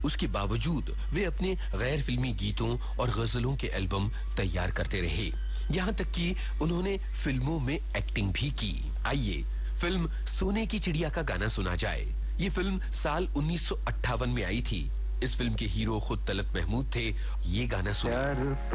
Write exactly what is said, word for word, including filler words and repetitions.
उसके बावजूद वे अपने गैर फिल्मी गीतों और गजलों के एल्बम तैयार करते रहे, यहाँ तक कि उन्होंने फिल्मों में एक्टिंग भी की। आइए फिल्म सोने की चिड़िया का गाना सुना जाए। ये फिल्म साल उन्नीस सौ अट्ठावन में आई थी। इस फिल्म के हीरो खुद तलत महमूद थे। ये गाना सुनिए।